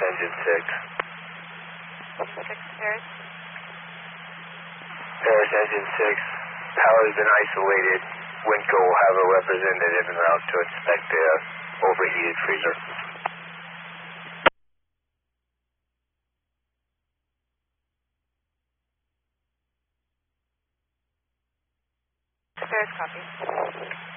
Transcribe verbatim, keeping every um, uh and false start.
Engine six. six Paris. Paris Engine six. Power has been isolated. Winco will have a representative en route to inspect the overheated freezer. Paris copy.